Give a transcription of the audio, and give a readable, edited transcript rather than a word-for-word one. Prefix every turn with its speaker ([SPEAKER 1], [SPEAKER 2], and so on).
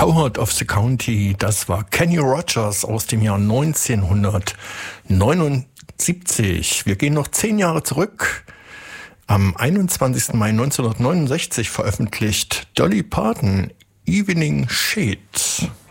[SPEAKER 1] Coward of the County, das war Kenny Rogers aus dem Jahr 1979. Wir gehen noch 10 Jahre zurück. Am 21. Mai 1969 veröffentlicht Dolly Parton Evening Shade.